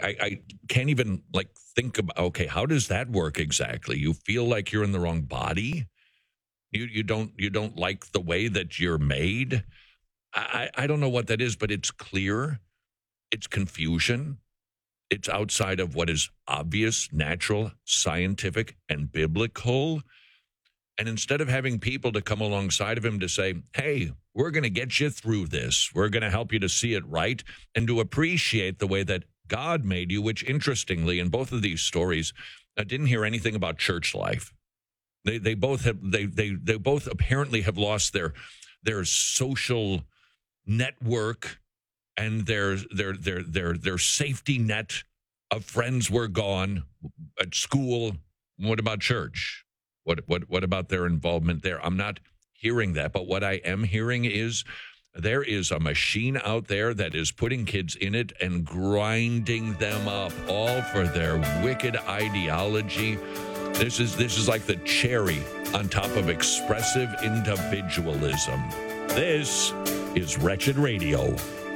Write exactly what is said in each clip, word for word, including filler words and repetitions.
I, I can't even like think about, okay, how does that work exactly? You feel like you're in the wrong body? You you don't you don't like the way that you're made? I, I don't know what that is, but it's clear. It's confusion. It's outside of what is obvious, natural, scientific, and biblical. And instead of having people to come alongside of him to say, hey, we're going to get you through this. We're going to help you to see it right and to appreciate the way that God made you, which interestingly, in both of these stories, I didn't hear anything about church life. They they both have they they they both apparently have lost their their social network and their their their their their safety net of friends were gone at school. What about church? What what what about their involvement there? I'm not hearing that, but what I am hearing is there is a machine out there that is putting kids in it and grinding them up, all for their wicked ideology. This is this is like the cherry on top of expressive individualism. This is Wretched Radio.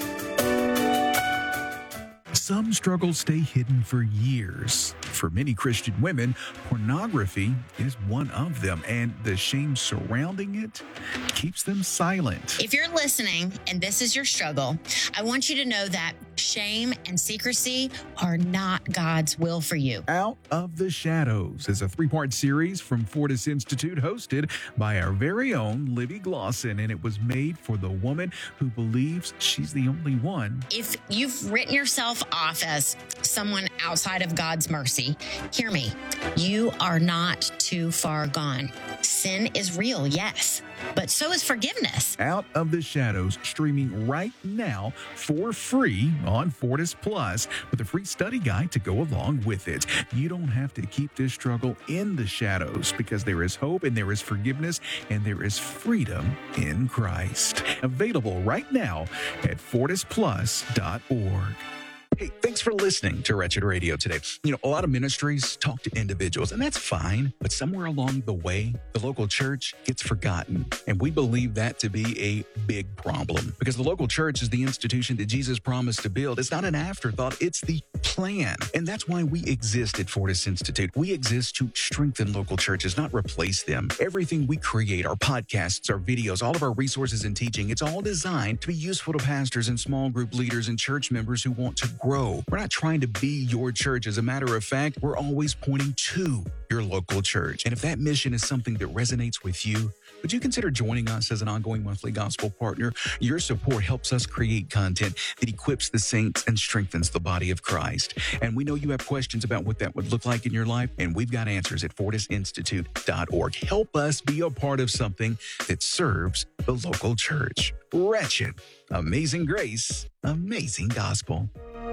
Some struggles stay hidden for years. For many Christian women, pornography is one of them, and the shame surrounding it keeps them silent. If you're listening and this is your struggle, I want you to know that shame and secrecy are not God's will for you. Out of the Shadows is a three-part series from Fortis Institute hosted by our very own Libby Glosson, and it was made for the woman who believes she's the only one. If you've written yourself off as someone outside of God's mercy, hear me. You are not too far gone. Sin is real, yes, but so is forgiveness. Out of the Shadows, streaming right now for free on Fortis Plus with a free study guide to go along with it. You don't have to keep this struggle in the shadows because there is hope and there is forgiveness and there is freedom in Christ. Available right now at fortis plus dot org. Hey, thanks for listening to Wretched Radio today. You know, a lot of ministries talk to individuals, and that's fine. But somewhere along the way, the local church gets forgotten. And we believe that to be a big problem because the local church is the institution that Jesus promised to build. It's not an afterthought. It's the plan. And that's why we exist at Fortis Institute. We exist to strengthen local churches, not replace them. Everything we create, our podcasts, our videos, all of our resources and teaching, it's all designed to be useful to pastors and small group leaders and church members who want to grow. We're not trying to be your church. As a matter of fact, we're always pointing to your local church. And if that mission is something that resonates with you, would you consider joining us as an ongoing monthly gospel partner? Your support helps us create content that equips the saints and strengthens the body of Christ. And we know you have questions about what that would look like in your life, and we've got answers at fortis institute dot org. Help us be a part of something that serves the local church. Wretched, amazing grace, amazing gospel.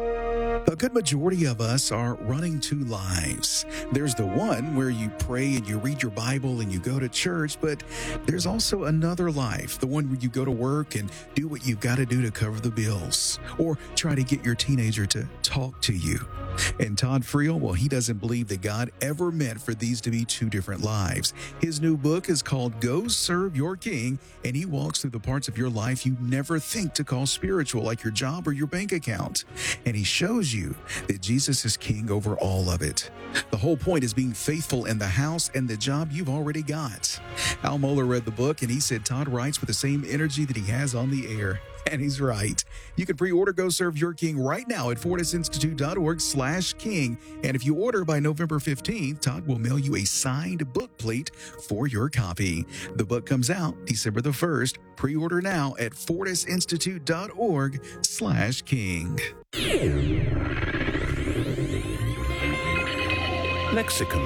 A good majority of us are running two lives. There's the one where you pray and you read your Bible and you go to church, but there's also another life, the one where you go to work and do what you've got to do to cover the bills, or try to get your teenager to talk to you. And Todd Friel, well, he doesn't believe that God ever meant for these to be two different lives. His new book is called Go Serve Your King, and he walks through the parts of your life you never think to call spiritual, like your job or your bank account. And he shows you that Jesus is king over all of it. The whole point is being faithful in the house and the job you've already got. Al Mohler read the book, and he said Todd writes with the same energy that he has on the air. And he's right. You can pre-order Go Serve Your King right now at fortis institute dot org slash king. And if you order by November fifteenth, Todd will mail you a signed book plate for your copy. The book comes out December the first. Pre-order now at fortis institute dot org slash king. Lexicon.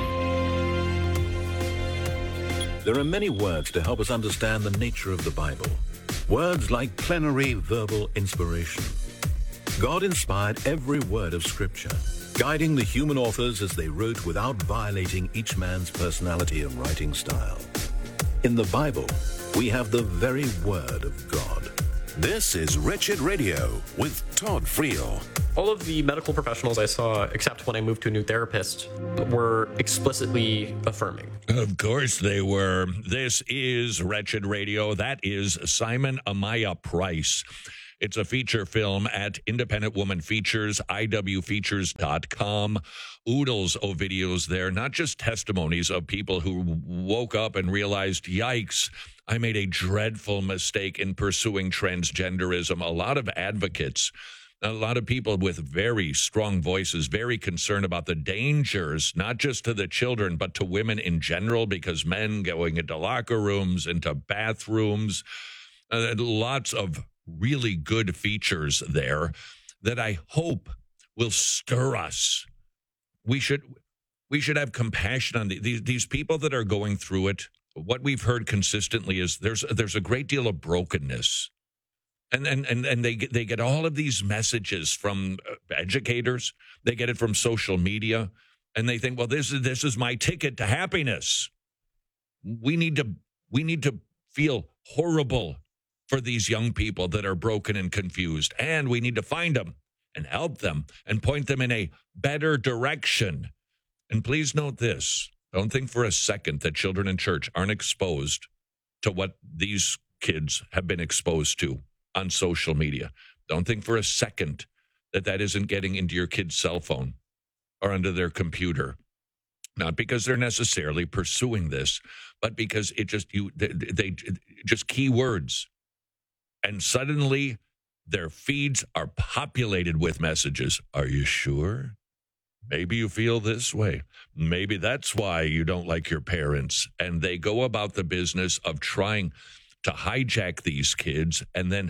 There are many words to help us understand the nature of the Bible. Words like plenary verbal inspiration. God inspired every word of Scripture, guiding the human authors as they wrote without violating each man's personality and writing style. In the Bible, we have the very Word of God. This is Wretched Radio with Todd Friel. All of the medical professionals I saw, except when I moved to a new therapist, were explicitly affirming. Of course they were. This is Wretched Radio. That is Simon Amaya Price. It's a feature film at Independent Woman Features, I W features dot com. Oodles of videos there, not just testimonies of people who woke up and realized, yikes, I made a dreadful mistake in pursuing transgenderism. A lot of advocates, a lot of people with very strong voices, very concerned about the dangers, not just to the children, but to women in general, because men going into locker rooms, into bathrooms, uh, lots of really good features there that I hope will stir us. We should we should have compassion on the, these, these people that are going through it. What we've heard consistently is there's there's a great deal of brokenness. And and and and they get, they get all of these messages from educators. They get it from social media, and they think, well, this is this is my ticket to happiness. We need to we need to feel horrible for these young people that are broken and confused, and we need to find them and help them and point them in a better direction. And please note this: don't think for a second that children in church aren't exposed to what these kids have been exposed to on social media. Don't think for a second that that isn't getting into your kid's cell phone or onto their computer. Not because they're necessarily pursuing this, but because it just you they, they just keywords, and suddenly their feeds are populated with messages. Are you sure? Maybe you feel this way. Maybe that's why you don't like your parents. And they go about the business of trying to hijack these kids and then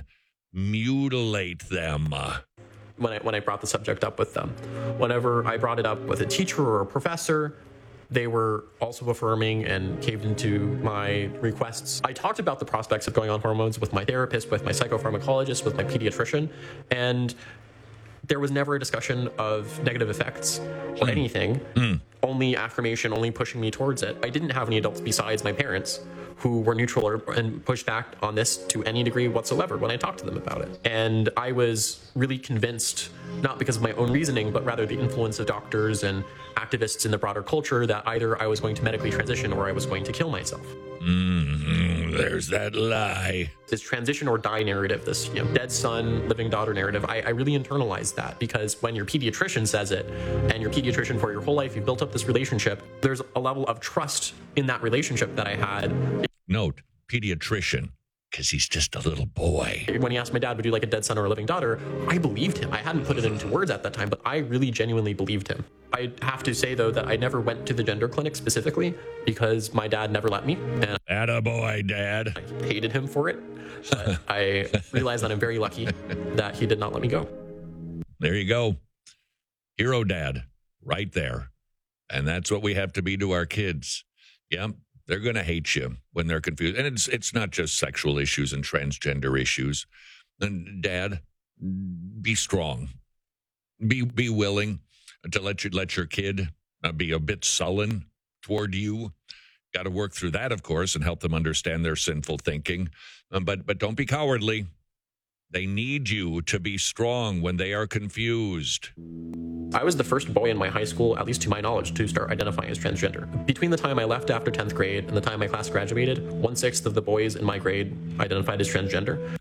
mutilate them. When I when I brought the subject up with them, whenever I brought it up with a teacher or a professor, they were also affirming and caved into my requests. I talked about the prospects of going on hormones with my therapist, with my psychopharmacologist, with my pediatrician, and there was never a discussion of negative effects or mm. anything, mm. only affirmation, only pushing me towards it. I didn't have any adults besides my parents who were neutral or, and pushed back on this to any degree whatsoever when I talked to them about it. And I was really convinced, not because of my own reasoning, but rather the influence of doctors and activists in the broader culture, that either I was going to medically transition or I was going to kill myself. Mm-hmm. There's that lie. This transition or die narrative, this you know, dead son, living daughter narrative, I, I really internalized that, because when your pediatrician says it, and your pediatrician for your whole life, you built up this relationship, there's a level of trust in that relationship that I had. Note, pediatrician, because he's just a little boy. When he asked my dad, would you like a dead son or a living daughter? I believed him. I hadn't put it into words at that time, but I really genuinely believed him. I have to say, though, that I never went to the gender clinic specifically because my dad never let me. And attaboy, Dad. I hated him for it. But I realized that I'm very lucky that he did not let me go. There you go. Hero dad, right there. And that's what we have to be to our kids. Yeah, they're going to hate you when they're confused. And it's it's not just sexual issues and transgender issues. And Dad, be strong. Be be willing to let you let your kid uh, be a bit sullen toward you. Got to work through that, of course, and help them understand their sinful thinking. Um, but but don't be cowardly. They need you to be strong when they are confused. I was the first boy in my high school, at least to my knowledge, to start identifying as transgender. Between the time I left after tenth grade and the time my class graduated, one-sixth of the boys in my grade identified as transgender.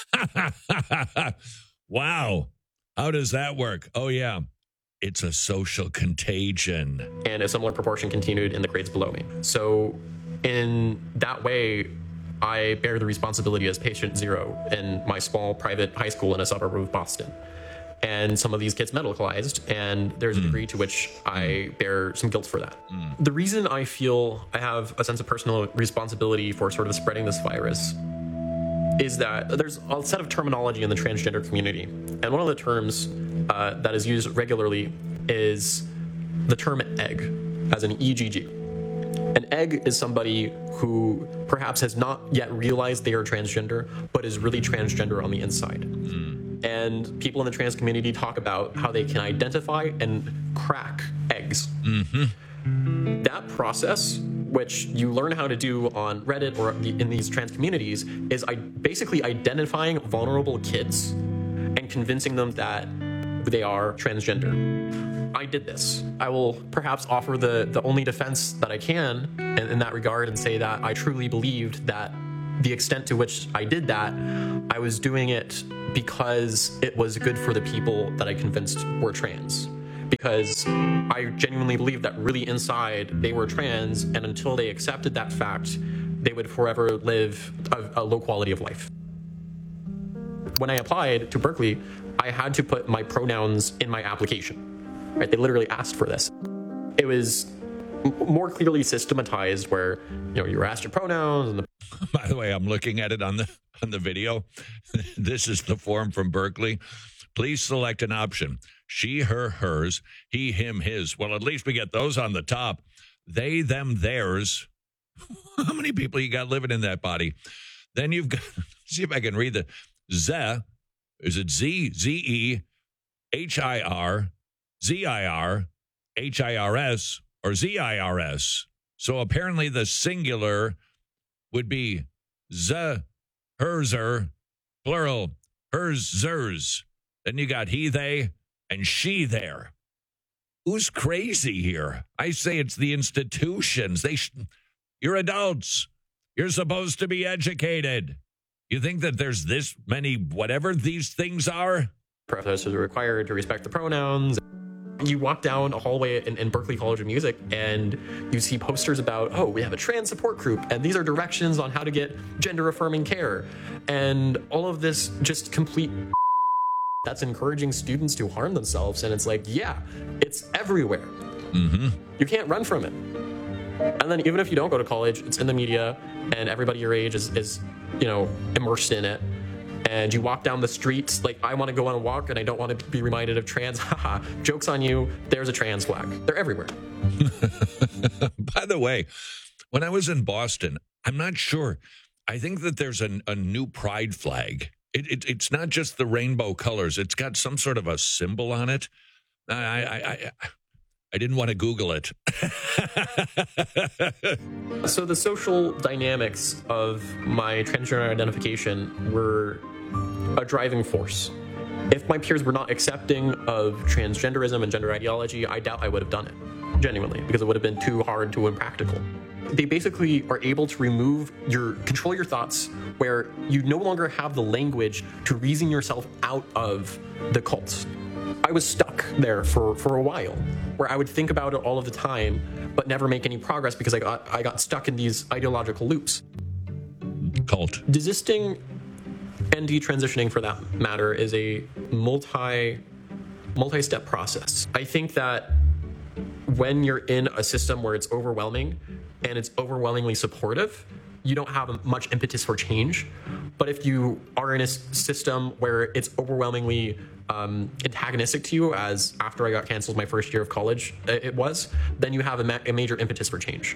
Wow. How does that work? Oh, yeah. It's a social contagion. And a similar proportion continued in the grades below me. So in that way, I bear the responsibility as patient zero in my small private high school in a suburb of Boston. And some of these kids medicalized, and there's a degree to which I bear some guilt for that. Mm. The reason I feel I have a sense of personal responsibility for sort of spreading this virus is that there's a set of terminology in the transgender community. And one of the terms uh, that is used regularly is the term egg, as an E G G. An egg is somebody who perhaps has not yet realized they are transgender, but is really transgender on the inside. Mm. And people in the trans community talk about how they can identify and crack eggs. Mm-hmm. That process, which you learn how to do on Reddit or in these trans communities, is basically identifying vulnerable kids and convincing them that they are transgender. I did this. I will perhaps offer the, the only defense that I can in, in that regard and say that I truly believed that the extent to which I did that, I was doing it because it was good for the people that I convinced were trans. Because I genuinely believe that really inside they were trans, and until they accepted that fact, they would forever live a, a low quality of life. When I applied to Berkeley, I had to put my pronouns in my application. Right? They literally asked for this. It was m- more clearly systematized, where you know you were asked your pronouns. And the- By the way, I'm looking at it on the on the video. This is the form from Berkeley. Please select an option. She, her, hers, he, him, his. Well, at least we get those on the top. They, them, theirs. How many people you got living in that body? Then you've got, see if I can read the Z. Is it Z, Z E, H I R, Z I R, H I R S, or Z I R S? So apparently the singular would be Z, herser, plural, hers, zers. Then you got he, they, and she, there. Who's crazy here? I say it's the institutions. They, sh- you're adults. You're supposed to be educated. You think that there's this many, whatever these things are? Professors are required to respect the pronouns. You walk down a hallway in, in Berklee College of Music and you see posters about, oh, we have a trans support group, and these are directions on how to get gender-affirming care. And all of this just complete that's encouraging students to harm themselves. And it's like, yeah, it's everywhere. Mm-hmm. You can't run from it. And then even if you don't go to college, it's in the media, and everybody your age is, is you know, immersed in it. And you walk down the streets, like, I want to go on a walk and I don't want to be reminded of trans. Haha, joke's on you. There's a trans flag. They're everywhere. By the way, when I was in Boston, I'm not sure. I think that there's a, a new pride flag. It, it, it's not just the rainbow colors. It's got some sort of a symbol on it. I I, I, I didn't want to Google it. So the social dynamics of my transgender identification were a driving force. If my peers were not accepting of transgenderism and gender ideology, I doubt I would have done it, genuinely, because it would have been too hard, too impractical. They basically are able to remove your, control your thoughts, where you no longer have the language to reason yourself out of the cult. I was stuck there for, for a while, where I would think about it all of the time, but never make any progress because I got I got stuck in these ideological loops. Cult. Desisting and detransitioning, for that matter, is a multi multi-step process. I think that when you're in a system where it's overwhelming and it's overwhelmingly supportive, you don't have much impetus for change. But if you are in a system where it's overwhelmingly um, antagonistic to you, as after I got canceled my first year of college, it was, then you have a, ma- a major impetus for change.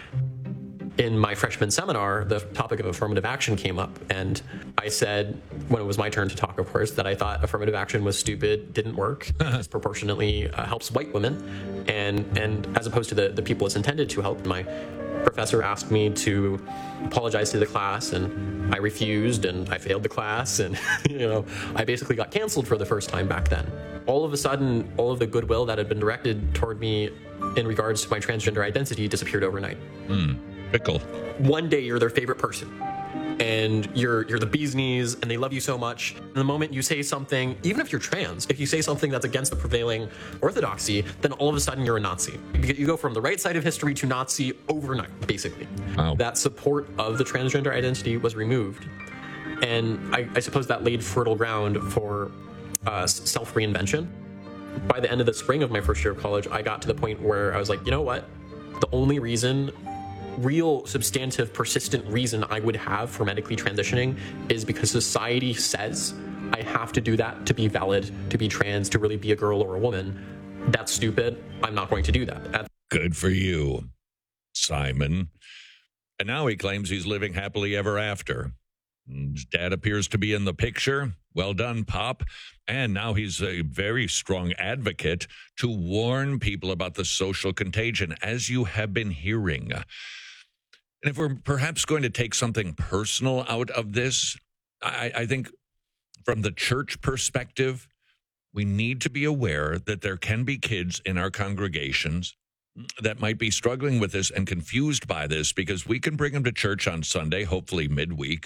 In my freshman seminar, the topic of affirmative action came up, and I said, when it was my turn to talk, of course, that I thought affirmative action was stupid, didn't work, disproportionately uh, helps white women, and and as opposed to the, the people it's intended to help. My professor asked me to apologize to the class, and I refused, and I failed the class, and you know, I basically got canceled for the first time back then. All of a sudden, all of the goodwill that had been directed toward me in regards to my transgender identity disappeared overnight. Mm. Pickle. One day you're their favorite person, and you're you're the bee's knees, and they love you so much. And the moment you say something, even if you're trans, if you say something that's against the prevailing orthodoxy, then all of a sudden you're a Nazi. You go from the right side of history to Nazi overnight, basically. Wow. That support of the transgender identity was removed, and I, I suppose that laid fertile ground for uh, self-reinvention. By the end of the spring of my first year of college, I got to the point where I was like, you know what? The only reason real substantive persistent reason I would have for medically transitioning is because society says I have to do that to be valid, to be trans, to really be a girl or a woman. That's stupid. I'm not going to do that. At- Good for you, Simon. And now he claims he's living happily ever after. His dad appears to be in the picture. Well done, Pop. And now he's a very strong advocate to warn people about the social contagion, as you have been hearing. And if we're perhaps going to take something personal out of this, I, I think from the church perspective, we need to be aware that there can be kids in our congregations that might be struggling with this and confused by this, because we can bring them to church on Sunday, hopefully midweek,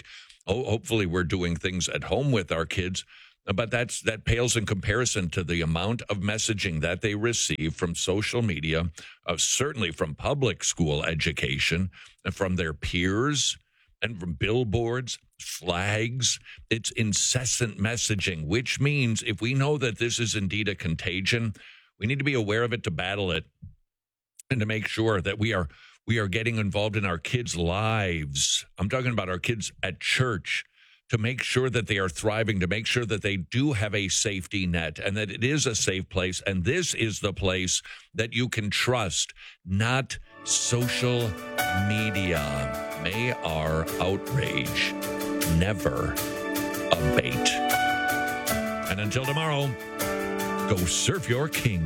Oh, hopefully we're doing things at home with our kids, but that's that pales in comparison to the amount of messaging that they receive from social media, uh, certainly from public school education, and from their peers, and from billboards, flags. It's incessant messaging, which means if we know that this is indeed a contagion, we need to be aware of it to battle it and to make sure that we are we are getting involved in our kids' lives. I'm talking about our kids at church, to make sure that they are thriving, to make sure that they do have a safety net and that it is a safe place. And this is the place that you can trust, not social media. May our outrage never abate. And until tomorrow, go serve your king.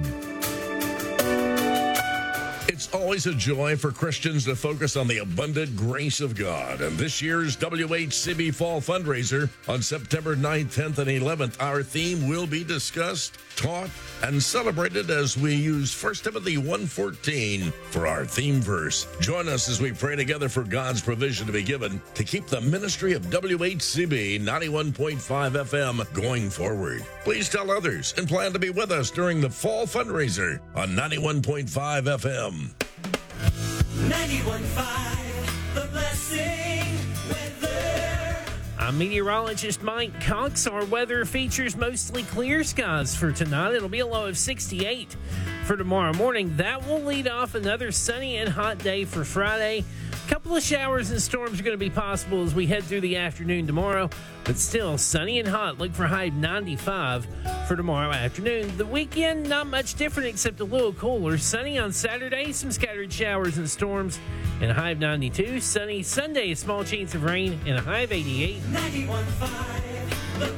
It's always a joy for Christians to focus on the abundant grace of God. And this year's W H C B Fall Fundraiser on September ninth, tenth, and eleventh, our theme will be discussed, taught, and celebrated as we use First Timothy one fourteen for our theme verse. Join us as we pray together for God's provision to be given to keep the ministry of W H C B ninety-one point five F M going forward. Please tell others and plan to be with us during the Fall Fundraiser on ninety-one point five F M. ninety-one point five, The Blessing Weather. I'm meteorologist Mike Cox. Our weather features mostly clear skies for tonight. It'll be a low of sixty-eight for tomorrow morning. That will lead off another sunny and hot day for Friday. A couple of showers and storms are going to be possible as we head through the afternoon tomorrow, but still sunny and hot. Look for a high of ninety-five for tomorrow afternoon. The weekend, not much different except a little cooler. Sunny on Saturday, some scattered showers and storms, and a high of ninety-two. Sunny Sunday, a small chance of rain, and a high of eighty-eight. ninety-one point five, The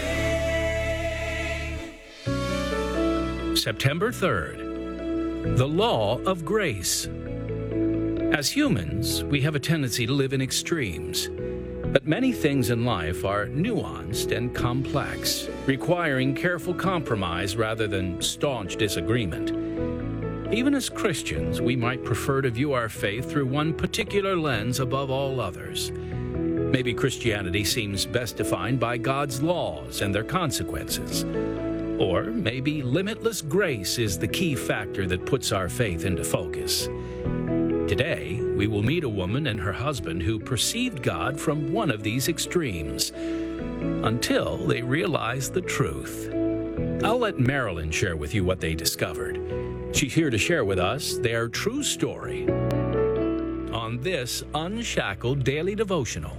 Blessing. September third, the law of grace. As humans, we have a tendency to live in extremes. But many things in life are nuanced and complex, requiring careful compromise rather than staunch disagreement. Even as Christians, we might prefer to view our faith through one particular lens above all others. Maybe Christianity seems best defined by God's laws and their consequences. Or maybe limitless grace is the key factor that puts our faith into focus. Today, we will meet a woman and her husband who perceived God from one of these extremes until they realized the truth. I'll let Marilyn share with you what they discovered. She's here to share with us their true story on this Unshackled Daily Devotional.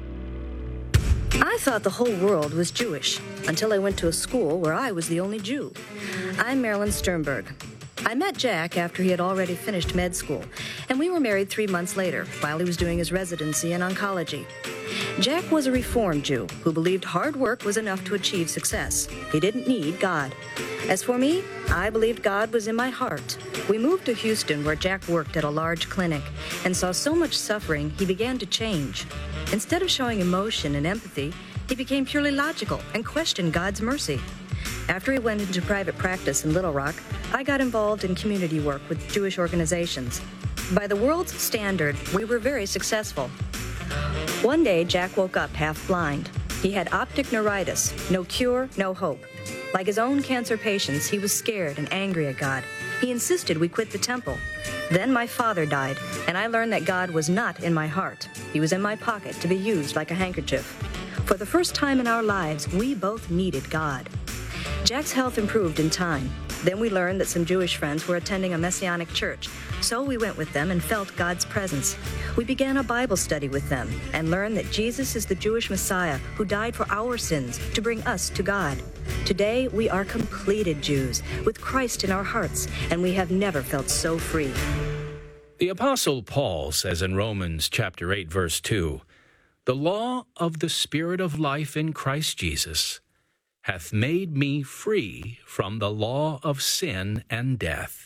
I thought the whole world was Jewish until I went to a school where I was the only Jew. I'm Marilyn Sternberg. I met Jack after he had already finished med school, and we were married three months later while he was doing his residency in oncology. Jack was a Reformed Jew who believed hard work was enough to achieve success. He didn't need God. As for me, I believed God was in my heart. We moved to Houston, where Jack worked at a large clinic, and saw so much suffering he began to change. Instead of showing emotion and empathy, he became purely logical and questioned God's mercy. After he went into private practice in Little Rock, I got involved in community work with Jewish organizations. By the world's standard, we were very successful. One day, Jack woke up half blind. He had optic neuritis, no cure, no hope. Like his own cancer patients, he was scared and angry at God. He insisted we quit the temple. Then my father died, and I learned that God was not in my heart. He was in my pocket to be used like a handkerchief. For the first time in our lives, we both needed God. Jack's health improved in time. Then we learned that some Jewish friends were attending a Messianic church, so we went with them and felt God's presence. We began a Bible study with them and learned that Jesus is the Jewish Messiah who died for our sins to bring us to God. Today, we are completed Jews with Christ in our hearts, and we have never felt so free. The Apostle Paul says in Romans chapter eight, verse two, "The law of the Spirit of life in Christ Jesus hath made me free from the law of sin and death."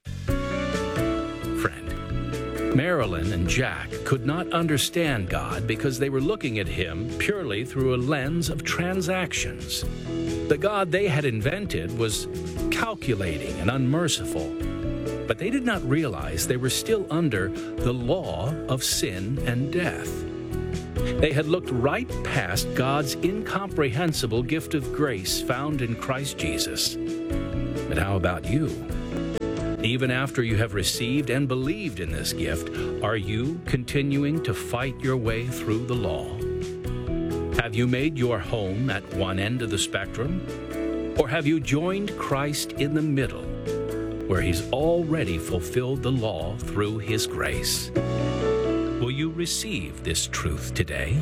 Friend, Marilyn and Jack could not understand God because they were looking at him purely through a lens of transactions. The God they had invented was calculating and unmerciful, but they did not realize they were still under the law of sin and death. They had looked right past God's incomprehensible gift of grace found in Christ Jesus. But how about you? Even after you have received and believed in this gift, are you continuing to fight your way through the law? Have you made your home at one end of the spectrum? Or have you joined Christ in the middle, where he's already fulfilled the law through his grace? Will you receive this truth today?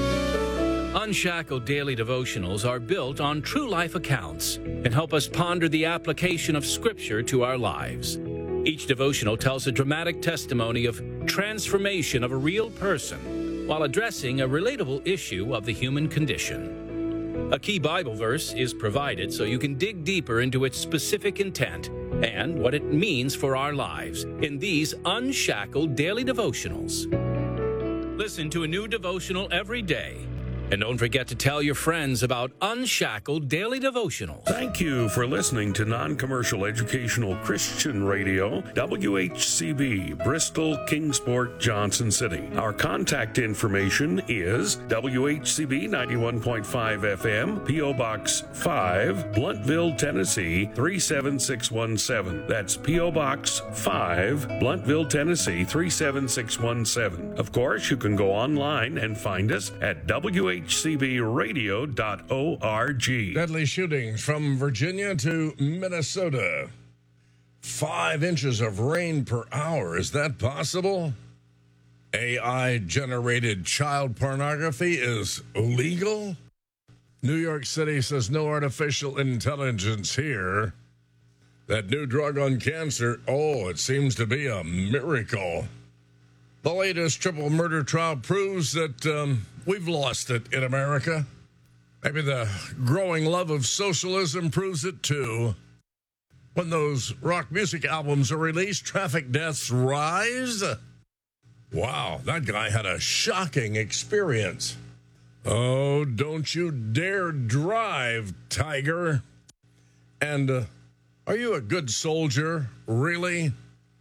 Unshackled Daily Devotionals are built on true life accounts and help us ponder the application of Scripture to our lives. Each devotional tells a dramatic testimony of transformation of a real person while addressing a relatable issue of the human condition. A key Bible verse is provided so you can dig deeper into its specific intent and what it means for our lives in these Unshackled Daily Devotionals. Listen to a new devotional every day. And don't forget to tell your friends about Unshackled Daily Devotionals. Thank you for listening to Non-Commercial Educational Christian Radio, W H C B, Bristol, Kingsport, Johnson City. Our contact information is W H C B ninety-one point five F M, P O Box five, Bluntville, Tennessee three seven six one seven. That's P O Box five, Bluntville, Tennessee three seven six one seven. Of course, you can go online and find us at W H C B radio dot org. Deadly shootings from Virginia to Minnesota. Five inches of rain per hour. Is that possible? A I-generated child pornography is legal? New York City says no artificial intelligence here. That new drug on cancer, oh, it seems to be a miracle. The latest triple murder trial proves that um, we've lost it in America. Maybe the growing love of socialism proves it too. When those rock music albums are released, traffic deaths rise. Wow, that guy had a shocking experience. Oh, don't you dare drive, Tiger. And uh, are you a good soldier, really?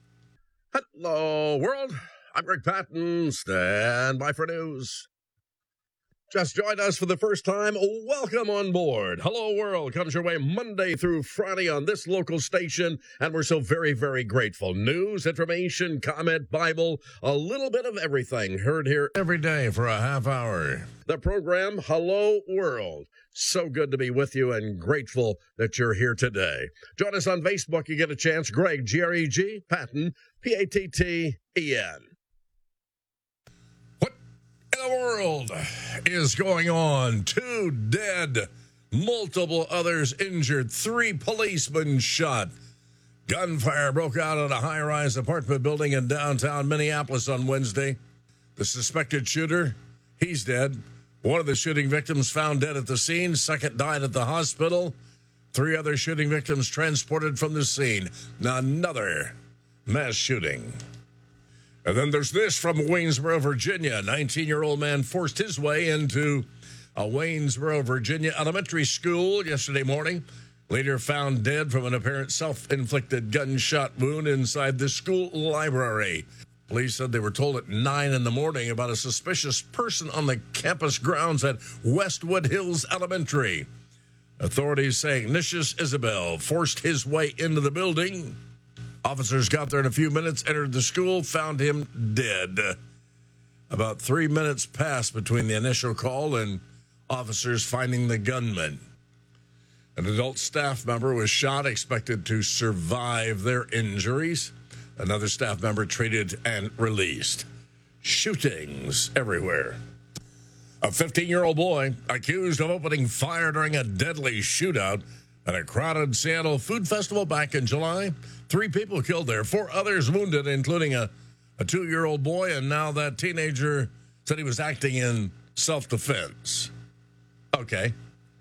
Hello, world. I'm Greg Patton. Stand by for news. Just joined us for the first time. Welcome on board. Hello World comes your way Monday through Friday on this local station, and we're so very, very grateful. News, information, comment, Bible, a little bit of everything heard here every day for a half hour. The program, Hello World. So good to be with you and grateful that you're here today. Join us on Facebook. You get a chance. Greg, G R E G, Patton, P A T T E N. The world is going on. Two dead, multiple others injured, three policemen shot. Gunfire broke out at a high-rise apartment building in downtown Minneapolis on Wednesday. The suspected shooter, he's dead. One of the shooting victims found dead at the scene. Second died at the hospital. Three other shooting victims transported from the scene. Another mass shooting. And then there's this from Waynesboro, Virginia. A nineteen-year-old man forced his way into a Waynesboro, Virginia elementary school yesterday morning. Later found dead from an apparent self-inflicted gunshot wound inside the school library. Police said they were told at nine in the morning about a suspicious person on the campus grounds at Westwood Hills Elementary. Authorities say Ignatius Isabel forced his way into the building. Officers got there in a few minutes, entered the school, found him dead. About three minutes passed between the initial call and officers finding the gunman. An adult staff member was shot, expected to survive their injuries. Another staff member treated and released. Shootings everywhere. A fifteen-year-old boy accused of opening fire during a deadly shootout at a crowded Seattle food festival back in July. Three people killed there, four others wounded, including a, a two-year-old boy, and now that teenager said he was acting in self-defense. Okay.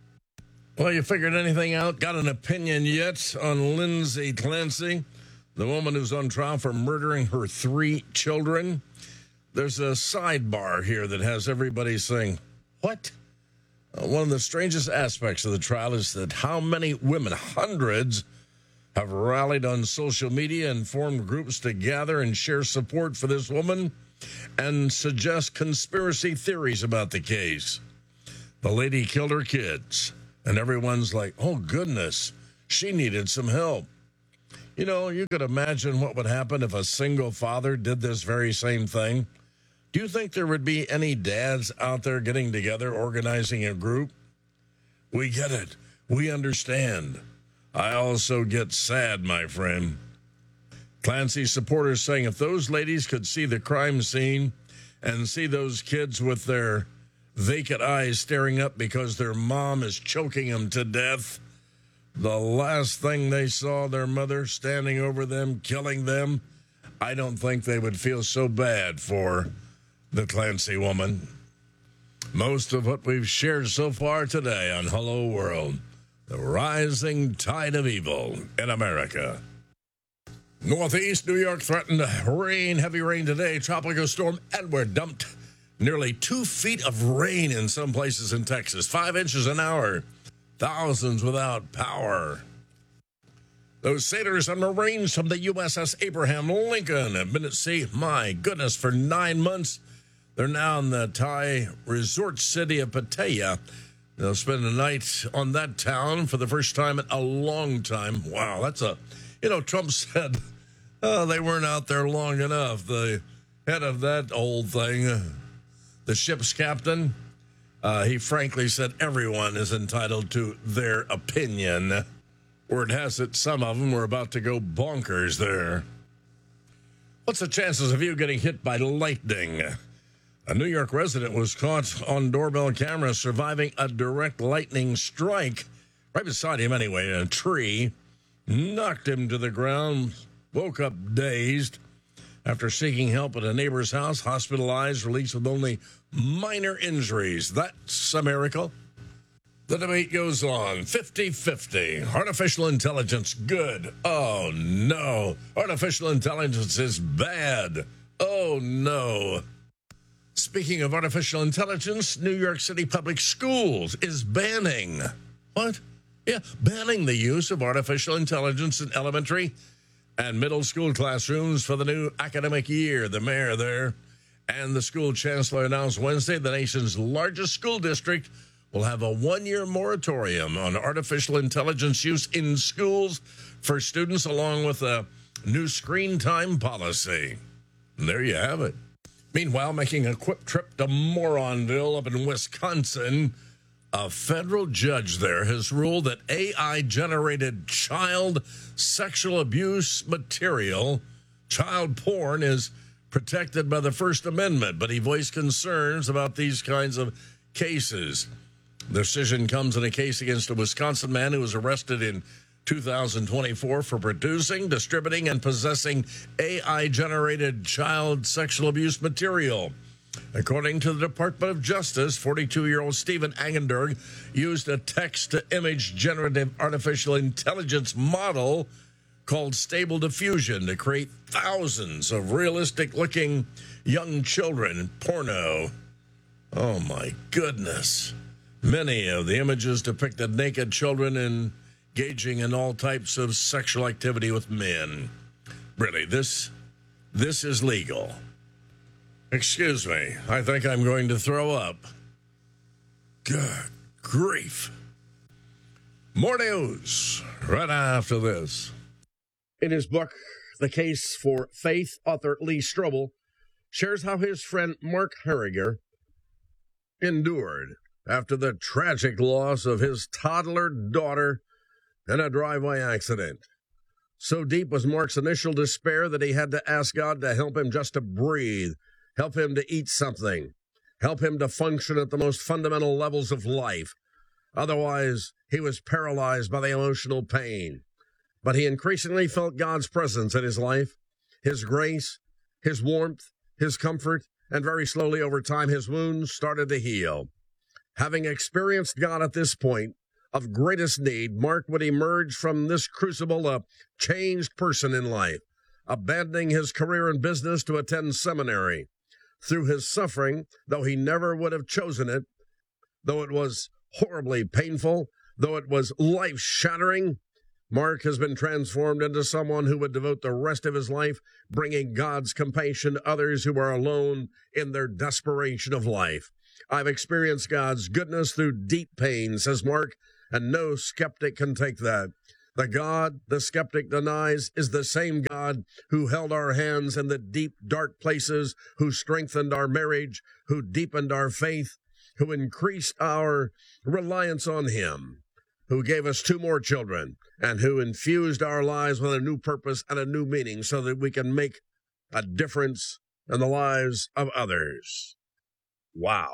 Well, you figured anything out? Got an opinion yet on Lindsay Clancy, the woman who's on trial for murdering her three children? There's a sidebar here that has everybody saying, what? Uh, one of the strangest aspects of the trial is that how many women, hundreds, have rallied on social media and formed groups to gather and share support for this woman. and suggest conspiracy theories about the case. The lady killed her kids, and everyone's like, oh, goodness, she needed some help. You know, you could imagine what would happen if a single father did this very same thing. Do you think there would be any dads out there getting together, organizing a group? We get it. We understand. I also get sad, my friend. Clancy supporters saying if those ladies could see the crime scene and see those kids with their vacant eyes staring up because their mom is choking them to death, the last thing they saw their mother standing over them, killing them, I don't think they would feel so bad for the Clancy woman. Most of what we've shared so far today on Hello World, the rising tide of evil in America. Northeast New York threatened rain, heavy rain today. Tropical storm Edward dumped nearly two feet of rain in some places in Texas, five inches an hour. Thousands without power. Those sailors on Marines from the U S S Abraham Lincoln have been at sea, my goodness, for nine months. They're now in the Thai resort city of Pattaya. They'll spend the night on that town for the first time in a long time. Wow, that's a, you know, Trump said, oh, they weren't out there long enough. The head of that old thing, the ship's captain, uh, he frankly said everyone is entitled to their opinion. Word has it, some of them were about to go bonkers there. What's the chances of you getting hit by lightning? A New York resident was caught on doorbell camera surviving a direct lightning strike right beside him anyway, in a tree, knocked him to the ground, woke up dazed. After seeking help at a neighbor's house, hospitalized, released with only minor injuries. That's a miracle. The debate goes on, fifty-fifty. Artificial intelligence, good. Oh, no. Artificial intelligence is bad. Oh, no. Speaking of artificial intelligence, New York City Public Schools is banning, what? Yeah, banning the use of artificial intelligence in elementary and middle school classrooms for the new academic year. The mayor there and the school chancellor announced Wednesday the nation's largest school district will have a one-year moratorium on artificial intelligence use in schools for students, along with a new screen time policy. And there you have it. Meanwhile, making a quick trip to Moronville up in Wisconsin, a federal judge there has ruled that A I-generated child sexual abuse material, child porn, is protected by the First Amendment, but he voiced concerns about these kinds of cases. The decision comes in a case against a Wisconsin man who was arrested in two thousand twenty-four for producing, distributing, and possessing A I-generated child sexual abuse material. According to the Department of Justice, forty-two-year-old Stephen Agenberg used a text-to-image generative artificial intelligence model called Stable Diffusion to create thousands of realistic-looking young children in porno. Oh, my goodness. Many of the images depicted naked children engaging in all types of sexual activity with men. Really, this, this is legal. Excuse me, I think I'm going to throw up. Good grief. More news right after this. In his book, The Case for Faith, author Lee Strobel shares how his friend Mark Harriger endured after the tragic loss of his toddler daughter in a driveway accident. So deep was Mark's initial despair that he had to ask God to help him just to breathe, help him to eat something, help him to function at the most fundamental levels of life. Otherwise, he was paralyzed by the emotional pain. But he increasingly felt God's presence in his life, his grace, his warmth, his comfort, and very slowly over time, his wounds started to heal. Having experienced God at this point of greatest need, Mark would emerge from this crucible a changed person in life, abandoning his career in business to attend seminary. Through his suffering, though he never would have chosen it, though it was horribly painful, though it was life-shattering, Mark has been transformed into someone who would devote the rest of his life bringing God's compassion to others who are alone in their desperation of life. I've experienced God's goodness through deep pain, says Mark, and no skeptic can take that. The God the skeptic denies is the same God who held our hands in the deep, dark places, who strengthened our marriage, who deepened our faith, who increased our reliance on him, who gave us two more children, and who infused our lives with a new purpose and a new meaning so that we can make a difference in the lives of others. Wow.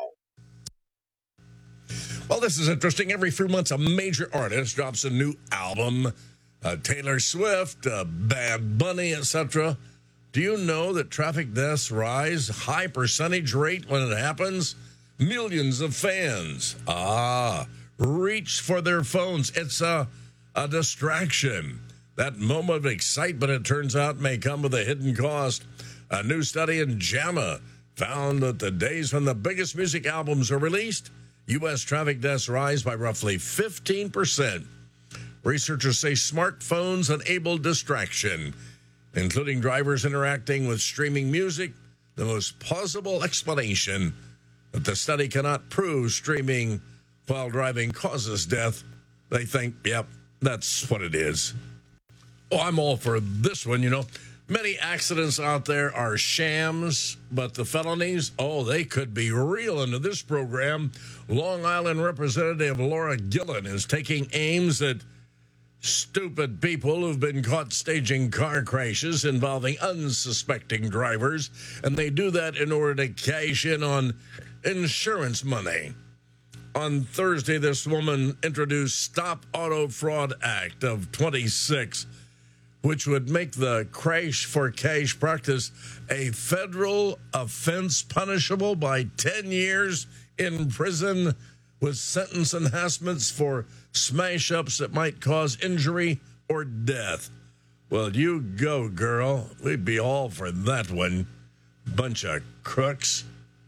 Well, this is interesting. Every few months, a major artist drops a new album. Uh, Taylor Swift, uh, Bad Bunny, et cetera. Do you know that traffic deaths rise high percentage rate when it happens? Millions of fans, ah, reach for their phones. It's a, a distraction. That moment of excitement, it turns out, may come with a hidden cost. A new study in JAMA found that the days when the biggest music albums are released, U S traffic deaths rise by roughly fifteen percent. Researchers say smartphones enable distraction, including drivers interacting with streaming music, the most plausible explanation that the study cannot prove streaming while driving causes death. They think, yep, that's what it is. Oh, I'm all for this one, you know. Many accidents out there are shams, but the felonies, oh, they could be real. Into this program, Long Island Representative Laura Gillen is taking aims at stupid people who've been caught staging car crashes involving unsuspecting drivers, and they do that in order to cash in on insurance money. On Thursday, this woman introduced Stop Auto Fraud Act of twenty-six, which would make the crash for cash practice a federal offense punishable by ten years in prison with sentence enhancements for smash-ups that might cause injury or death. Well, you go, girl. We'd be all for that one. Bunch of crooks.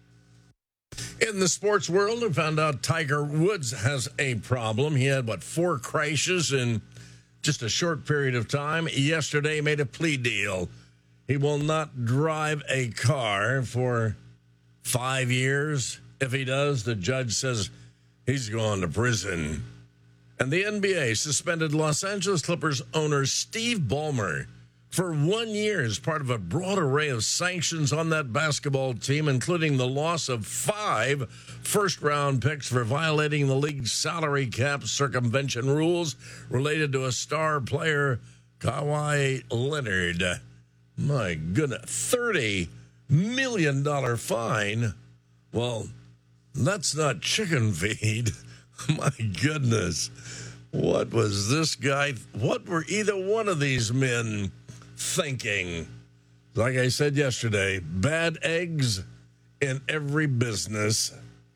In the sports world, we found out Tiger Woods has a problem. He had, what, four crashes in just a short period of time. Yesterday, made a plea deal. He will not drive a car for five years. If he does, the judge says he's going to prison. And the N B A suspended Los Angeles Clippers owner Steve Ballmer for one year as part of a broad array of sanctions on that basketball team, including the loss of five first-round picks for violating the league's salary cap circumvention rules related to a star player, Kawhi Leonard. My goodness, thirty million dollars fine. Well, that's not chicken feed. My goodness. What was this guy? What were either one of these men thinking? Like I said yesterday, bad eggs in every business.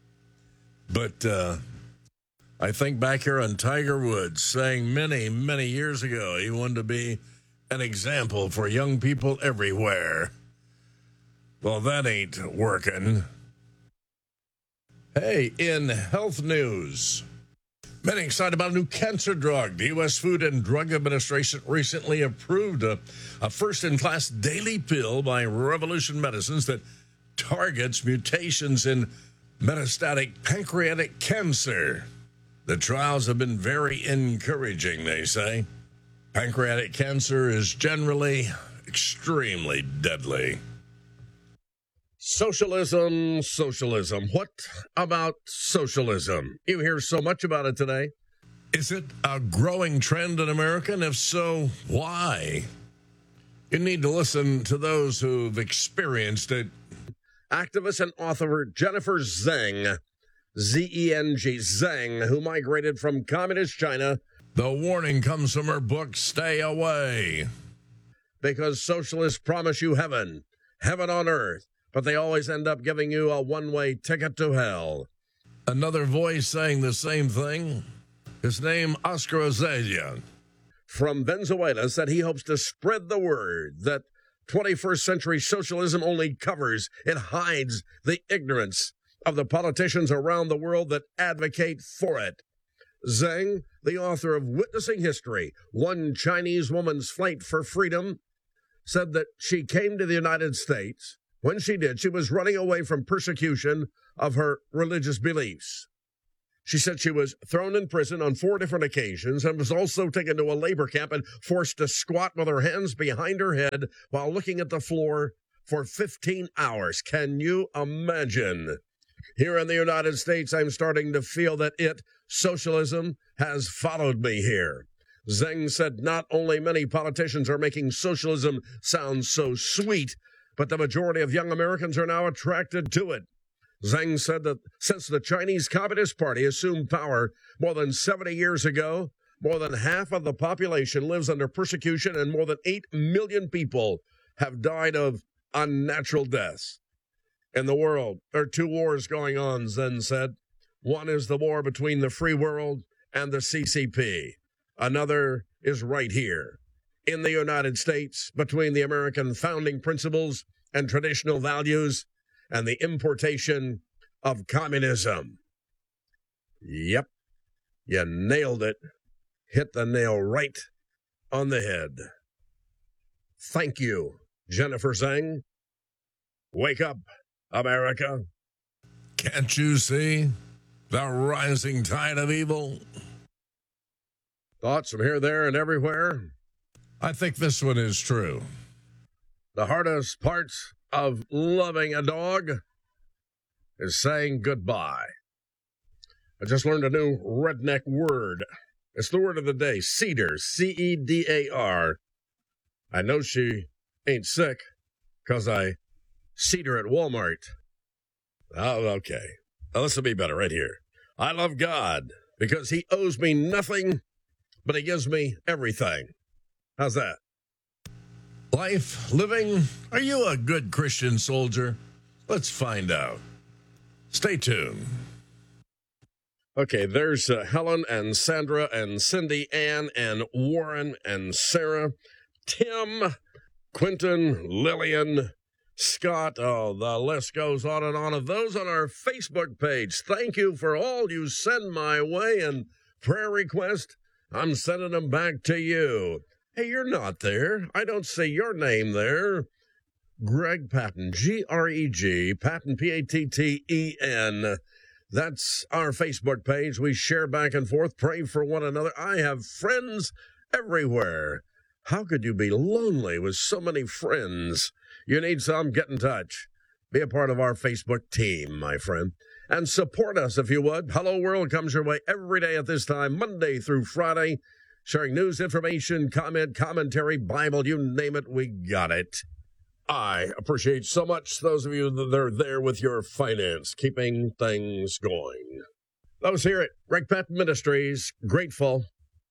But uh, I think back here on Tiger Woods saying many, many years ago he wanted to be an example for young people everywhere. Well, that ain't working. Hey, in health news, many excited about a new cancer drug. The U S Food and Drug Administration recently approved a, a first-in-class daily pill by Revolution Medicines that targets mutations in metastatic pancreatic cancer. The trials have been very encouraging, they say. Pancreatic cancer is generally extremely deadly. Socialism, socialism. What about socialism? You hear so much about it today. Is it a growing trend in America? And if so, why? You need to listen to those who've experienced it. Activist and author Jennifer Zeng, Z E N G, Zeng, who migrated from communist China. The warning comes from her book, Stay Away. Because socialists promise you heaven, heaven on earth, but they always end up giving you a one-way ticket to hell. Another voice saying the same thing, his name Oscar Azalea from Venezuela, said he hopes to spread the word that twenty-first century socialism only covers, it hides the ignorance of the politicians around the world that advocate for it. Zhang, the author of Witnessing History, One Chinese Woman's Flight for Freedom, said that she came to the United States. When she did, she was running away from persecution of her religious beliefs. She said she was thrown in prison on four different occasions and was also taken to a labor camp and forced to squat with her hands behind her head while looking at the floor for fifteen hours. Can you imagine? Here in the United States, I'm starting to feel that it, socialism, has followed me here. Zhang said not only many politicians are making socialism sound so sweet, but the majority of young Americans are now attracted to it. Zhang said that since the Chinese Communist Party assumed power more than seventy years ago, more than half of the population lives under persecution and more than eight million people have died of unnatural deaths. In the world, there are two wars going on, Zhang said. One is the war between the free world and the C C P. Another is right here, in the United States, between the American founding principles and traditional values and the importation of communism. Yep, you nailed it. Hit the nail right on the head. Thank you, Jennifer Zhang. Wake up, America. Can't you see the rising tide of evil? Thoughts from here, there, and everywhere? I think this one is true. The hardest parts of loving a dog is saying goodbye. I just learned a new redneck word. It's the word of the day, cedar, C E D A R. I know she ain't sick because I seed her at Walmart. Oh, okay. Now, this will be better right here. I love God because he owes me nothing, but he gives me everything. How's that? Life, living, are you a good Christian soldier? Let's find out. Stay tuned. Okay, there's uh, Helen and Sandra and Cindy, Ann and Warren and Sarah, Tim, Quentin, Lillian, Scott. Oh, the list goes on and on of those on our Facebook page. Thank you for all you send my way and prayer requests. I'm sending them back to you. Hey, you're not there. I don't see your name there. Greg Patton, G R E G, Patton, P A T T E N. That's our Facebook page. We share back and forth, pray for one another. I have friends everywhere. How could you be lonely with so many friends? You need some? Get in touch. Be a part of our Facebook team, my friend. And support us if you would. Hello World comes your way every day at this time, Monday through Friday. Sharing news, information, comment, commentary, Bible, you name it, we got it. I appreciate so much those of you that are there with your finance, keeping things going. Those here at Greg Patton Ministries, grateful.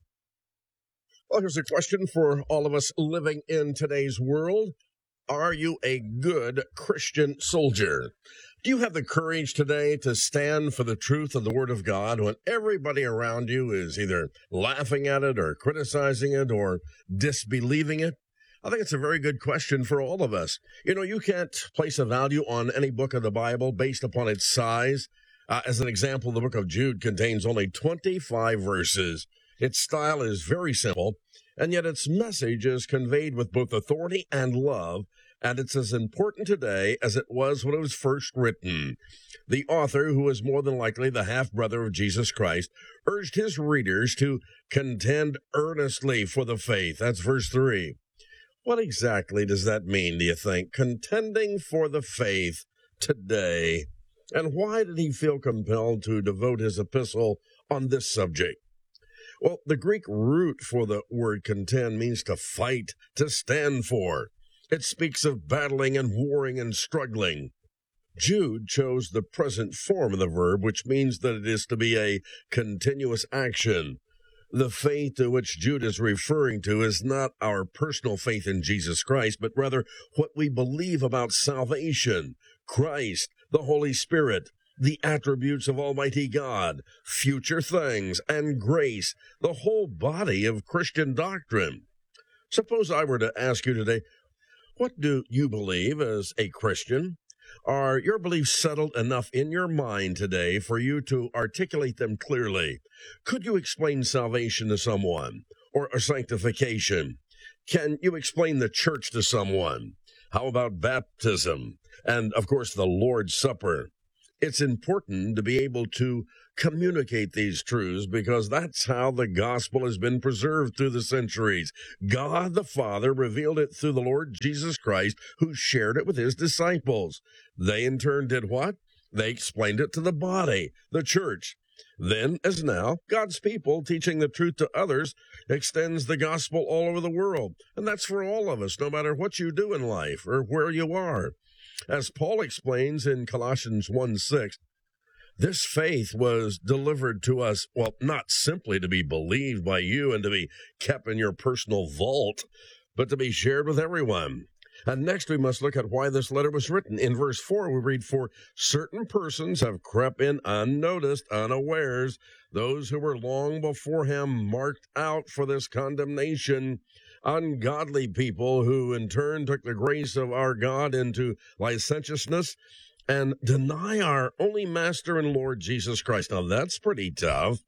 Well, here's a question for all of us living in today's world. Are you a good Christian soldier? Do you have the courage today to stand for the truth of the Word of God when everybody around you is either laughing at it or criticizing it or disbelieving it? I think it's a very good question for all of us. You know, you can't place a value on any book of the Bible based upon its size. Uh, as an example, the book of Jude contains only twenty-five verses. Its style is very simple, and yet its message is conveyed with both authority and love, and it's as important today as it was when it was first written. The author, who is more than likely the half-brother of Jesus Christ, urged his readers to contend earnestly for the faith. That's verse three. What exactly does that mean, do you think? Contending for the faith today. And why did he feel compelled to devote his epistle on this subject? Well, the Greek root for the word contend means to fight, to stand for. It speaks of battling and warring and struggling. Jude chose the present form of the verb, which means that it is to be a continuous action. The faith to which Jude is referring to is not our personal faith in Jesus Christ, but rather what we believe about salvation, Christ, the Holy Spirit, the attributes of Almighty God, future things, and grace, the whole body of Christian doctrine. Suppose I were to ask you today, what do you believe as a Christian? Are your beliefs settled enough in your mind today for you to articulate them clearly? Could you explain salvation to someone, or, or sanctification? Can you explain the church to someone? How about baptism? And, of course, the Lord's Supper. It's important to be able to communicate these truths because that's how the gospel has been preserved through the centuries. God the Father revealed it through the Lord Jesus Christ, who shared it with his disciples. They in turn did what? They explained it to the body, the church. Then, as now, God's people teaching the truth to others extends the gospel all over the world. And that's for all of us, no matter what you do in life or where you are. As Paul explains in Colossians one six, this faith was delivered to us, well, not simply to be believed by you and to be kept in your personal vault, but to be shared with everyone. And next we must look at why this letter was written. In verse four, we read, for certain persons have crept in unnoticed, unawares, those who were long before him marked out for this condemnation, ungodly people who in turn took the grace of our God into licentiousness and deny our only Master and Lord Jesus Christ. Now that's pretty tough.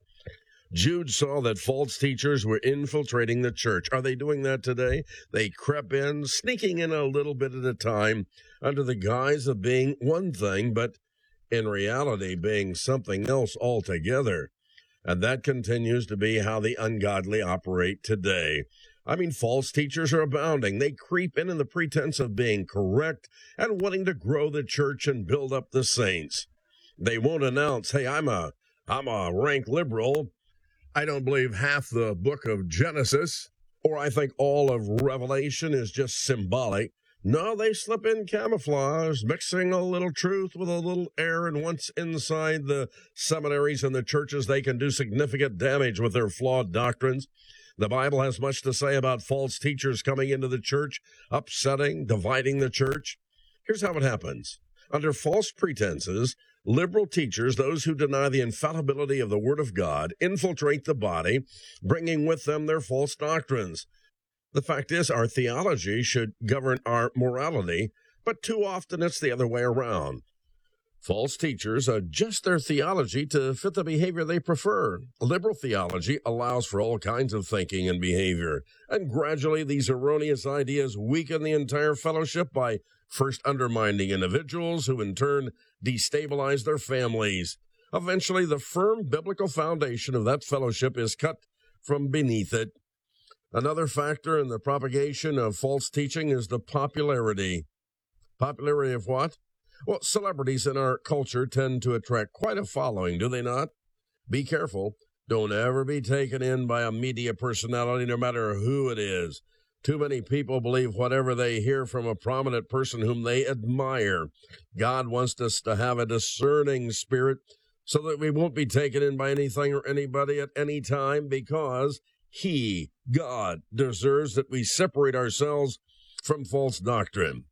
Jude saw that false teachers were infiltrating the church. Are they doing that today? They crept in, sneaking in a little bit at a time under the guise of being one thing, but in reality being something else altogether. And that continues to be how the ungodly operate today. I mean, false teachers are abounding. They creep in in the pretense of being correct and wanting to grow the church and build up the saints. They won't announce, hey, I'm a, I'm a rank liberal. I don't believe half the book of Genesis, or I think all of Revelation is just symbolic. No, they slip in camouflage, mixing a little truth with a little error, and once inside the seminaries and the churches, they can do significant damage with their flawed doctrines. The Bible has much to say about false teachers coming into the church, upsetting, dividing the church. Here's how it happens. Under false pretenses, liberal teachers, those who deny the infallibility of the Word of God, infiltrate the body, bringing with them their false doctrines. The fact is, our theology should govern our morality, but too often it's the other way around. False teachers adjust their theology to fit the behavior they prefer. Liberal theology allows for all kinds of thinking and behavior, and gradually these erroneous ideas weaken the entire fellowship by first undermining individuals who in turn destabilize their families. Eventually, the firm biblical foundation of that fellowship is cut from beneath it. Another factor in the propagation of false teaching is the popularity. Popularity of what? Well, celebrities in our culture tend to attract quite a following, do they not? Be careful. Don't ever be taken in by a media personality, no matter who it is. Too many people believe whatever they hear from a prominent person whom they admire. God wants us to have a discerning spirit so that we won't be taken in by anything or anybody at any time, because He, God, deserves that we separate ourselves from false doctrine.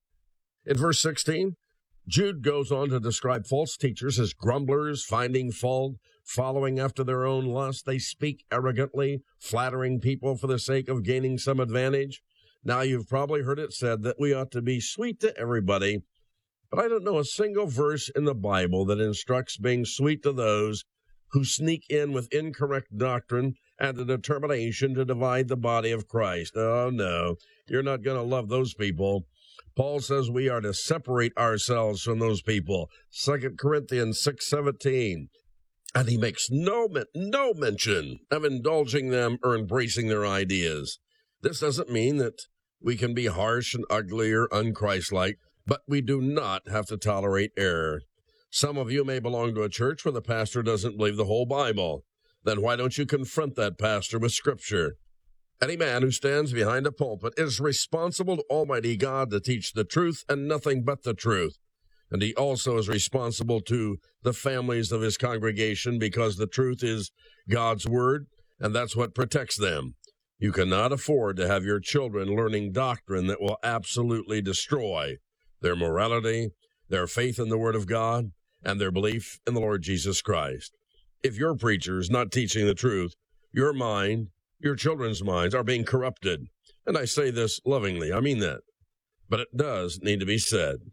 In verse sixteen, Jude goes on to describe false teachers as grumblers, finding fault, following after their own lust. They speak arrogantly, flattering people for the sake of gaining some advantage. Now, you've probably heard it said that we ought to be sweet to everybody, but I don't know a single verse in the Bible that instructs being sweet to those who sneak in with incorrect doctrine and a determination to divide the body of Christ. Oh, no, you're not going to love those people. Paul says we are to separate ourselves from those people. Second Corinthians six seventeen. And he makes no, no mention of indulging them or embracing their ideas. This doesn't mean that we can be harsh and ugly or unchristlike, but we do not have to tolerate error. Some of you may belong to a church where the pastor doesn't believe the whole Bible. Then why don't you confront that pastor with Scripture? Any man who stands behind a pulpit is responsible to Almighty God to teach the truth and nothing but the truth. And he also is responsible to the families of his congregation, because the truth is God's word, and that's what protects them. You cannot afford to have your children learning doctrine that will absolutely destroy their morality, their faith in the Word of God, and their belief in the Lord Jesus Christ. If your preacher is not teaching the truth, your mind, your children's minds are being corrupted. And I say this lovingly, I mean that. But it does need to be said.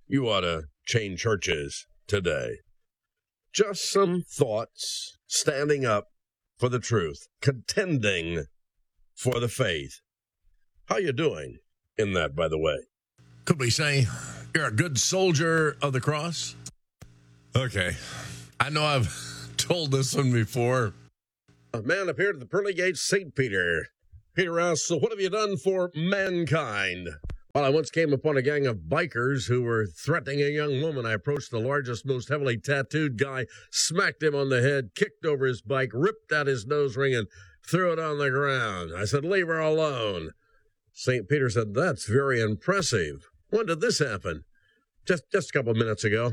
you ought to change churches today. Just some thoughts, standing up for the truth, contending for the faith. How you doing in that, by the way? Could we say you're a good soldier of the cross? Okay. I know I've told this one before. A man appeared at the pearly gates, Saint Peter. Peter asked, so what have you done for mankind? Well, I once came upon a gang of bikers who were threatening a young woman. I approached the largest, most heavily tattooed guy, smacked him on the head, kicked over his bike, ripped out his nose ring, and threw it on the ground. I said, leave her alone. Saint Peter said, that's very impressive. When did this happen? Just just a couple of minutes ago.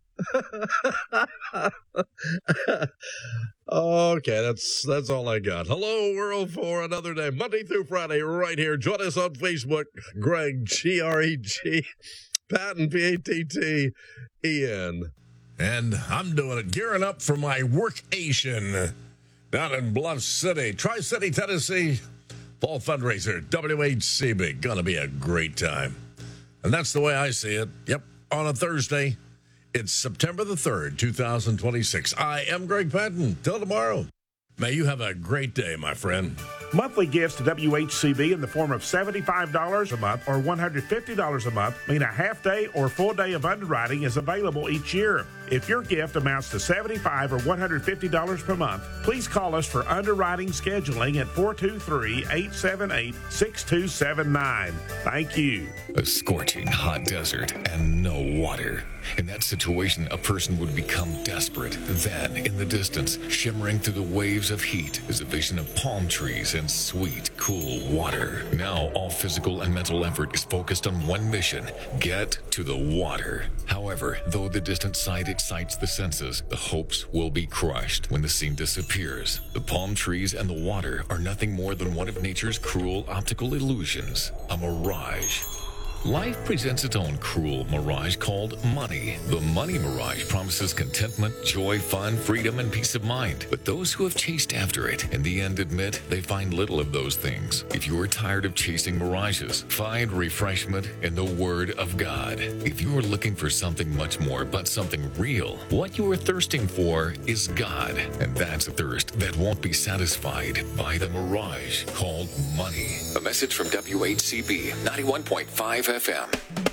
Okay, that's that's all I got. Hello, world, for another day, Monday through Friday, right here. Join us on Facebook, Greg, G R E G, Patton, P A T T E N. And I'm doing it, gearing up for my workation down in Bluff City, Tri-City, Tennessee. Fall fundraiser, W H C B. Gonna be a great time. And that's the way I see it. Yep, on a Thursday. It's September the third, two thousand twenty-six. I am Greg Patton. Till tomorrow. May you have a great day, my friend. Monthly gifts to W H C B in the form of seventy-five dollars a month or one hundred fifty dollars a month mean a half day or full day of underwriting is available each year. If your gift amounts to seventy-five dollars or one hundred fifty dollars per month, please call us for underwriting scheduling at four two three, eight seven eight, six two seven nine. Thank you. A scorching hot desert and no water. In that situation, a person would become desperate. Then, in the distance, shimmering through the waves of heat, is a vision of palm trees and sweet, cool water. Now, all physical and mental effort is focused on one mission: get to the water. However, though the distant sight excites the senses, the hopes will be crushed when the scene disappears. The palm trees and the water are nothing more than one of nature's cruel optical illusions, a mirage. Life presents its own cruel mirage called money. The money mirage promises contentment, joy, fun, freedom, and peace of mind. But those who have chased after it, in the end admit they find little of those things. If you are tired of chasing mirages, find refreshment in the Word of God. If you are looking for something much more, but something real, what you are thirsting for is God. And that's a thirst that won't be satisfied by the mirage called money. A message from W H C B ninety-one point five F M.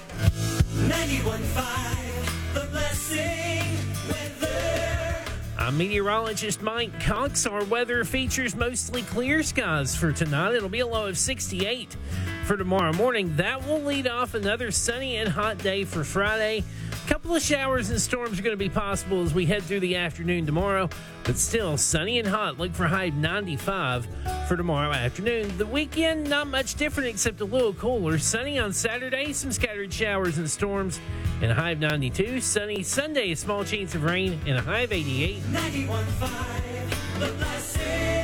ninety-one point five, The Blessing Weather. I'm meteorologist Mike Cox. Our weather features mostly clear skies for tonight. It'll be a low of sixty-eight for tomorrow morning. That will lead off another sunny and hot day for Friday. A couple of showers and storms are going to be possible as we head through the afternoon tomorrow, but still sunny and hot. Look for high of ninety-five for tomorrow afternoon. The weekend, not much different except a little cooler. Sunny on Saturday, some scattered showers and storms, and a high of ninety-two. Sunny Sunday, a small chance of rain, and a high of eighty-eight. ninety-one point five, The Blessing.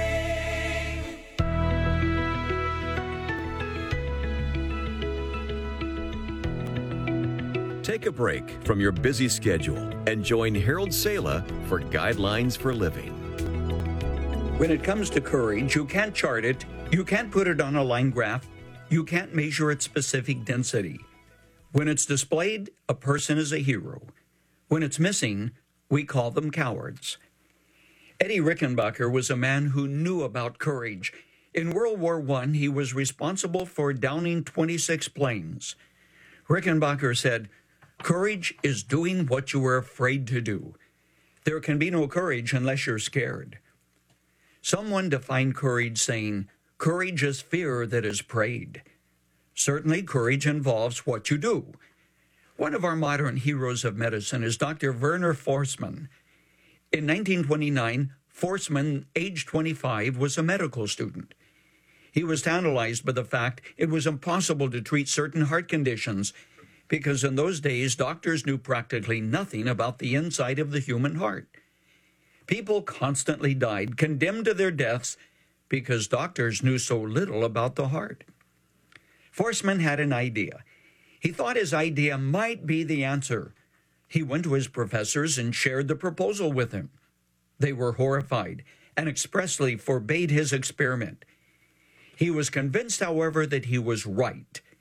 Take a break from your busy schedule and join Harold Sala for Guidelines for Living. When it comes to courage, you can't chart it, you can't put it on a line graph, you can't measure its specific density. When it's displayed, a person is a hero. When it's missing, we call them cowards. Eddie Rickenbacker was a man who knew about courage. In World War One, he was responsible for downing twenty-six planes. Rickenbacker said, "Courage is doing what you were afraid to do. There can be no courage unless you're scared." Someone defined courage saying, "Courage is fear that is prayed." Certainly, courage involves what you do. One of our modern heroes of medicine is Doctor Werner Forssmann. In nineteen twenty-nine, Forssmann, age twenty-five, was a medical student. He was tantalized by the fact it was impossible to treat certain heart conditions because in those days, doctors knew practically nothing about the inside of the human heart. People constantly died, condemned to their deaths, because doctors knew so little about the heart. Forssmann had an idea. He thought his idea might be the answer. He went to his professors and shared the proposal with them. They were horrified and expressly forbade his experiment. He was convinced, however, that he was right.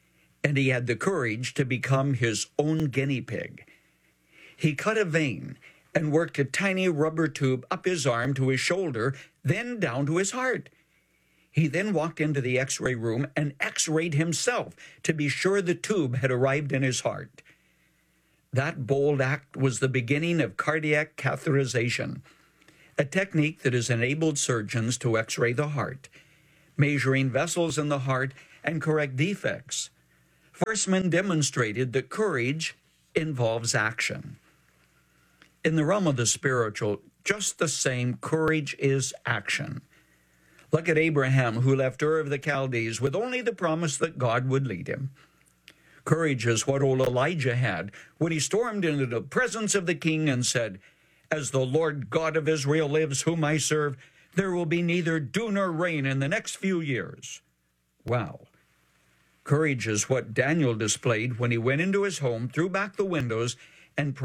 and he had the courage to become his own guinea pig. He cut a vein and worked a tiny rubber tube up his arm to his shoulder, then down to his heart. He then walked into the x-ray room and x-rayed himself to be sure the tube had arrived in his heart. That bold act was the beginning of cardiac catheterization, a technique that has enabled surgeons to x-ray the heart, measuring vessels in the heart and correct defects. Forsman demonstrated that courage involves action. In the realm of the spiritual, just the same, courage is action. Look at Abraham, who left Ur of the Chaldees with only the promise that God would lead him. Courage is what old Elijah had when he stormed into the presence of the king and said, "As the Lord God of Israel lives, whom I serve, there will be neither dew nor rain in the next few years." Wow. Courage is what Daniel displayed when he went into his home, threw back the windows, and